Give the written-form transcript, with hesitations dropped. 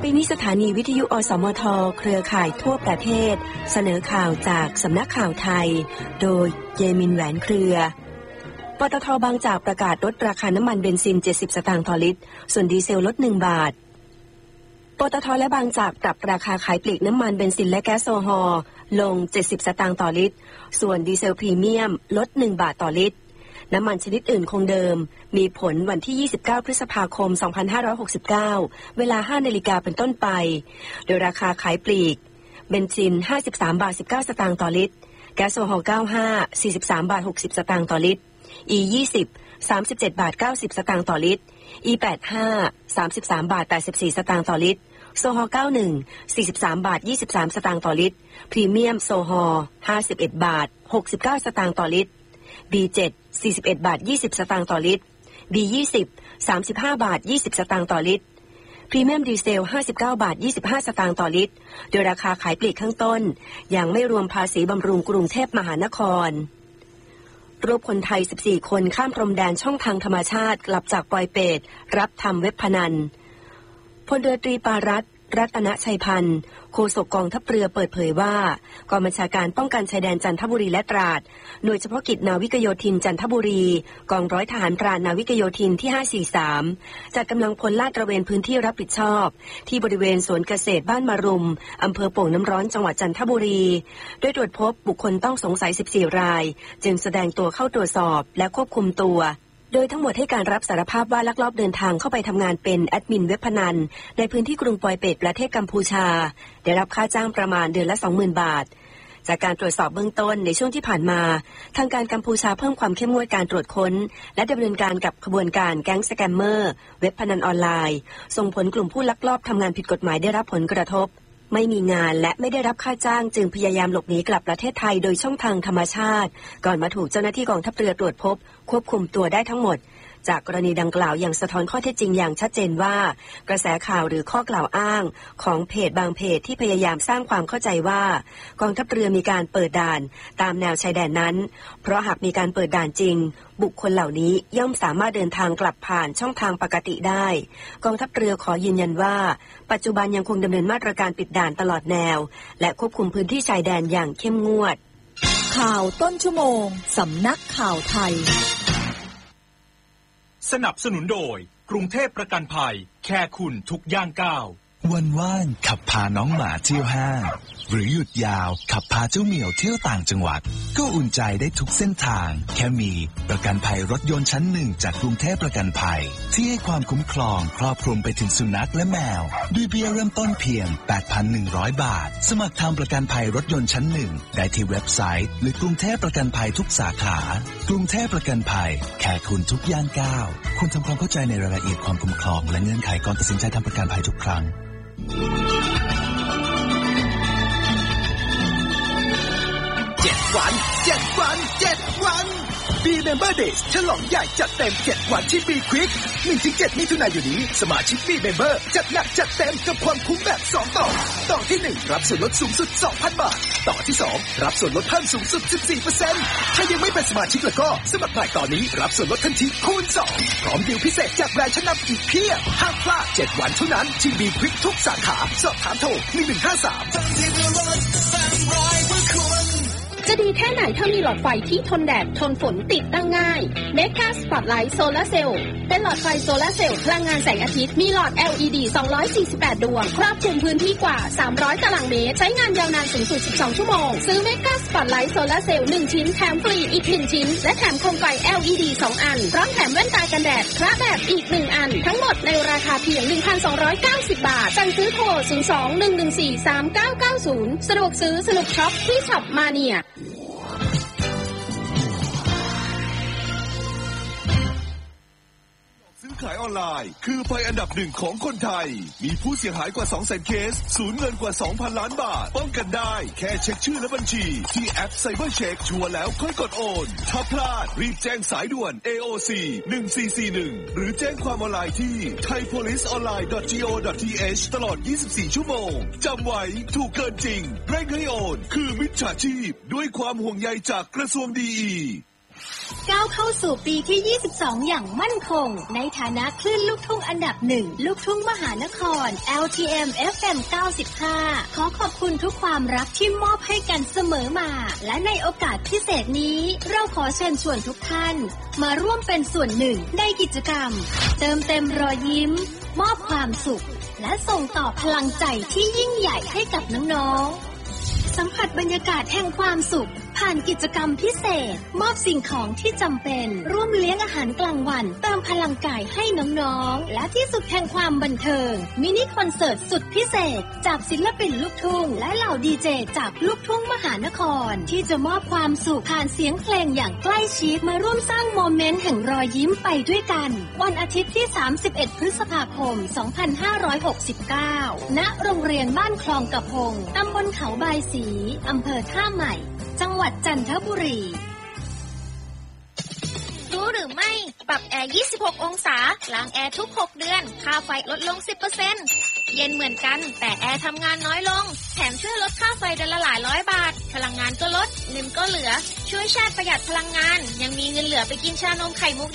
ไปนี้สถานีวิทยุอสมทเครือข่ายทั่วประเทศเสนอข่าวจากสำนักข่าวไทยโดยเยมินแหวนเครือปตท.บางจากประกาศลดราคาน้ำมันเบนซิน70 สตางค์ต่อลิตรส่วนดีเซลลด1 บาทปตท.และบางจากปรับราคาขายปลีกน้ำมันเบนซินและแก๊สโซฮอล์ลง70 สตางค์ต่อลิตรส่วนดีเซลพรีเมียมลด1 บาทต่อลิตรน้ำมันชนิดอื่นคงเดิมมีผลวันที่29 พฤษภาคม 2569 เวลา 5 นาฬิกาเป็นต้นไปโดยราคาขายปลีกเบนซิน 53 บาท 19 สตางค์ต่อลิตรแก๊สโซฮอล์ 95 43 บาท 60 สตางค์ต่อลิตร E20 37 บาท 90 สตางค์ต่อลิตร E85 33 บาท 84 สตางค์ต่อลิตรโซฮอล์ 91 43 บาท 23 สตางค์ต่อลิตรพรีเมียมโซฮอล์51 บาท 69 สตางค์ต่อลิตร B7 41 บาท 20 สตางค์ต่อลิตร B20 35 บาท 20 สตางค์ต่อลิตรพรีเมียมดีเซล59 บาท 25 สตางค์ต่อลิตรโดยราคาขายปลีกข้างต้นยังไม่รวมภาษีบำรุงกรุงเทพมหานครรูปคนไทย14 คนข้ามพรมแดนช่องทางธรรมชาติกลับจากปอยเปตรับทำเว็บพนันพลเรือตรีปารัตน์รัตนชัยพันธ์โฆษกกองทัพเรือเปิดเผยว่ากองบัญชาการป้องกันชายแดนจันทบุรีและตราดหน่วยเฉพาะกิจนาวิกโยธินจันทบุรีกองร้อยทหารพรานนาวิกโยธินที่543จัดกำลังพลลาดตระเวนพื้นที่รับผิดชอบที่บริเวณสวนเกษตรบ้านมารุมอำเภอโป่งน้ำร้อนจังหวัดจันทบุรีโดยตรวจพบบุคคลต้องสงสัย14 รายจึงแสดงตัวเข้าตรวจสอบและควบคุมตัวโดยทั้งหมดให้การรับสารภาพว่าลักลอบเดินทางเข้าไปทำงานเป็นแอดมินเว็บพนันในพื้นที่กรุงปอยเปตประเทศกัมพูชาได้รับค่าจ้างประมาณเดือนละ 20,000 บาทจากการตรวจสอบเบื้องต้นในช่วงที่ผ่านมาทางการกัมพูชาเพิ่มความเข้มงวดการตรวจค้นและดำเนินการกับขบวนการแก๊งสแกมเมอร์เว็บพนันออนไลน์ส่งผลกลุ่มผู้ลักลอบทำงานผิดกฎหมายได้รับผลกระทบไม่มีงานและไม่ได้รับค่าจ้างจึงพยายามหลบหนีกลับประเทศไทยโดยช่องทางธรรมชาติก่อนมาถูกเจ้าหน้าที่กองทัพเรือตรวจพบควบคุมตัวได้ทั้งหมดจากกรณีดังกล่าวอย่างสะท้อนข้อเท็จจริงอย่างชัดเจนว่ากระแสข่าวหรือข้อกล่าวอ้างของเพจบางเพจที่พยายามสร้างความเข้าใจว่ากองทัพเรือมีการเปิดด่านตามแนวชายแดนนั้นเพราะหากมีการเปิดด่านจริงบุคคลเหล่านี้ย่อมสามารถเดินทางกลับผ่านช่องทางปกติได้กองทัพเรือขอยืนยันว่าปัจจุบันยังคงดำเนินมาตรการปิดด่านตลอดแนวและควบคุมพื้นที่ชายแดนอย่างเข้มงวดข่าวต้นชั่วโมงสำนักข่าวไทยสนับสนุนโดยกรุงเทพประกันภัยแค่คุณทุกย่างก้าววันว่างขับพาน้องหมาเที่ยวห้างหรือหยุดยาวขับพาเจ้าเหมียวเที่ยวต่างจังหวัดก็อุ่นใจได้ทุกเส้นทางแค่มีประกันภัยรถยนต์ชั้นหนึ่งจากกรุงเทพประกันภัยที่ให้ความคุ้มครองครอบคลุมไปถึงสุนัขและแมวด้วยเบี้ยเริ่มต้นเพียง 8,100 บาทสมัครทำประกันภัยรถยนต์ชั้นหนึ่งได้ที่เว็บไซต์หรือกรุงเทพประกันภัยทุกสาขากรุงเทพประกันภัยแค่คุณทุกย่างก้าวคุณทำความเข้าใจในรายละเอียดความคุ้มครองและเงื่อนไขก่อนตัดสินใจทำประกันภัยทุกครั้ง 7 วันB Member Days ฉลองใหญ่จัดเต็ม7 วันที่ B Quick 1-7 มิถุนายนนี้สมาชิก B Member จัดหนักจัดเต็มกับความคุ้มแบบ2ต่อที่1รับส่วนลดสูงสุด 2,000 บาทต่อที่2รับส่วนลดเพิ่มสูงสุด 14% ถ้ายังไม่เป็นสมาชิกแล้วก็สมัครใหม่ตอนนี้รับส่วนลดทันทีคูณ2พร้อมดีลพิเศษจากแบรนด์ชั้นนำอีกเพียบห้ามพลาด7 วันเท่านั้นที่ B Quick ทุกสาขาสอบถามโทร1153 จะดีแค่ไหนถ้ามีหลอดไฟที่ทนแดดทนฝนติดตั้งง่าย Mega Spotlight Solar Cell เป็นหลอดไฟโซลาร์เซลล์พลังงานแสงอาทิตย์มีหลอด LED 248 ดวงครอบคลุมพื้นที่กว่า300ตารางเมตรใช้งานยาวนานสูงสุด12ชั่วโมงซื้อ Mega Spotlight Solar Cell 1 ชิ้นแถมฟรีอีก1ชิ้นและแถมโคมไฟ LED 2 อันพร้อมแถมแว่นตากันแดดพระแบบอีก1อันทั้งหมดในราคาเพียง 1,290 บาทสั่งซื้อโทร 02-114-3990 สะดวกซื้อสนุกช็อปที่ช็อปมาเนียขายออนไลน์คือภัยอันดับหนึ่งของคนไทยมีผู้เสียหายกว่า 200,000 เคสสูญเงินกว่า 2,000 ล้านบาทป้องกันได้แค่เช็คชื่อและบัญชีที่แอป Cyber Check ชัวร์แล้วค่อยกดโอนถ้าพลาดรีบแจ้งสายด่วน AOC 1441หรือแจ้งความออนไลน์ที่ thaipoliceonline.go.th ตลอด24ชั่วโมงจำไว้ถูกเกินจริงเร่งให้โอนคือมิจฉาชีพด้วยความห่วงใยจากกระทรวงดีก้าวเข้าสู่ปีที่ 22 อย่างมั่นคงในฐานะคลื่นลูกทุ่งอันดับหนึ่งลูกทุ่งมหานคร LTM FM 95 ขอขอบคุณทุกความรักที่มอบให้กันเสมอมาและในโอกาสพิเศษนี้เราขอเชิญชวนทุกท่านมาร่วมเป็นส่วนหนึ่งในกิจกรรมเติมเต็มรอยยิ้มมอบความสุขและส่งต่อพลังใจที่ยิ่งใหญ่ให้กับน้องๆสัมผัสบรรยากาศแห่งความสุขผ่านกิจกรรมพิเศษมอบสิ่งของที่จำเป็นร่วมเลี้ยงอาหารกลางวันเติมพลังกายให้น้องๆและที่สุดแห่งความบันเทิงมินิคอนเสิร์ตสุดพิเศษจากศิลปินลูกทุ่งและเหล่าดีเจจากลูกทุ่งมหานครที่จะมอบความสุขผ่านเสียงเพลงอย่างใกล้ชิดมาร่วมสร้างโมเมนต์แห่งรอยยิ้มไปด้วยกันวันอาทิตย์ที่ 31 พฤษภาคม 2569 ณ โรงเรียนบ้านคลองกระพงตำบลเขาบายศรีอำเภอท่าใหม่จังหวัดจันทบุรีรู้หรือไม่ปรับแอร์ 26 องศาล้างแอร์ทุก 6 เดือนค่าไฟลดลง 10% เย็นเหมือนกันแต่แอร์ทำงานน้อยลงแถมช่วยลดค่าไฟเดือนละหลายร้อยบาทพลังงานก็ลดเงินก็เหลือช่วยชาติประหยัดพลังงานยังมีเงินเหลือไปกินชานมไข่มุก